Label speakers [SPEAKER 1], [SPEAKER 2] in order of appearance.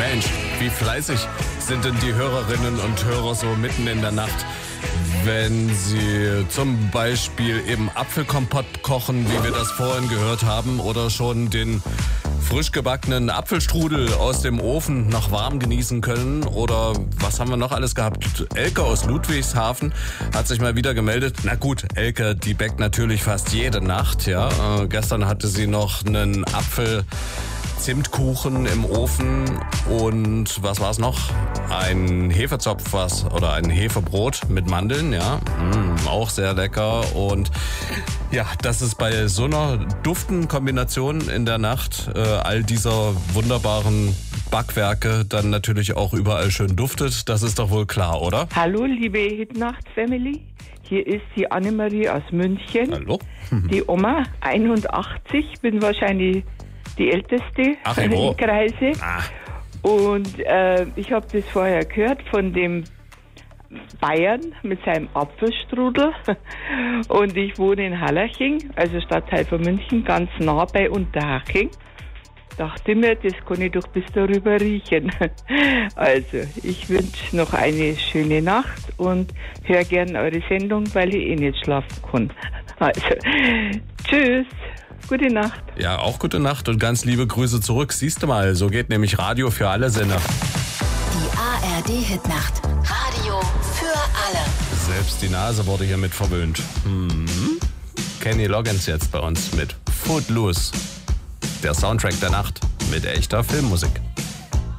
[SPEAKER 1] Mensch, wie fleißig sind denn die Hörerinnen und Hörer so mitten in der Nacht, wenn sie zum Beispiel eben Apfelkompott kochen, wie wir das vorhin gehört haben, oder schon den frisch gebackenen Apfelstrudel aus dem Ofen noch warm genießen können. Oder was haben wir noch alles gehabt? Elke aus Ludwigshafen hat sich mal wieder gemeldet. Na gut, Elke, die backt natürlich fast jede Nacht. Ja, gestern hatte sie noch einen Zimtkuchen im Ofen und was war es noch? Ein Hefezopf oder ein Hefebrot mit Mandeln, ja, auch sehr lecker. Und ja, dass es bei so einer duften Kombination in der Nacht all dieser wunderbaren Backwerke dann natürlich auch überall schön duftet, das ist doch wohl klar, oder?
[SPEAKER 2] Hallo, liebe Hitnacht-Family. Hier ist die Annemarie aus München.
[SPEAKER 1] Hallo.
[SPEAKER 2] Die Oma, 81, bin wahrscheinlich die Älteste im Kreise. Und ich habe das vorher gehört von dem Bayern mit seinem Apfelstrudel. Und ich wohne in Hallaching, also Stadtteil von München, ganz nah bei Unterhaching. Dachte mir, das kann ich doch bis darüber riechen. Also, ich wünsche noch eine schöne Nacht und höre gern eure Sendung, weil ich nicht schlafen kann. Also, tschüss. Gute Nacht.
[SPEAKER 1] Ja, auch gute Nacht und ganz liebe Grüße zurück. Siehst du mal, so geht nämlich Radio für alle Sinne.
[SPEAKER 3] Die ARD-Hitnacht. Radio für alle.
[SPEAKER 1] Selbst die Nase wurde hier mit verwöhnt. Kenny Loggins jetzt bei uns mit Footloose. Der Soundtrack der Nacht mit echter Filmmusik.